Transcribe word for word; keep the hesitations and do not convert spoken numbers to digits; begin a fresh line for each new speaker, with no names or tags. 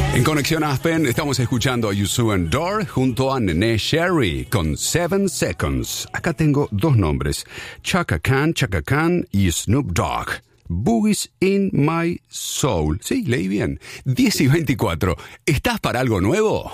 En Conexión Aspen estamos escuchando a Yusu and Door junto a Nene Sherry con Seven Seconds. Acá tengo dos nombres, Chaka Khan, Chaka Khan y Snoop Dogg. Boogies in My Soul. Sí, leí bien. diez y veinticuatro. ¿Estás para algo nuevo?